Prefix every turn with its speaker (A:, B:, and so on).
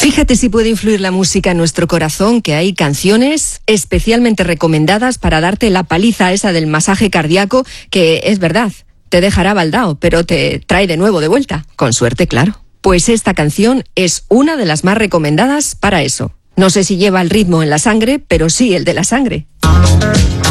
A: Fíjate si puede influir la música en nuestro corazón, que hay canciones especialmente recomendadas para darte la paliza esa del masaje cardíaco, que es verdad, te dejará baldao, pero te trae de nuevo de vuelta. Con suerte, claro. Pues esta canción es una de las más recomendadas para eso. No sé si lleva el ritmo en la sangre, pero sí el de la sangre.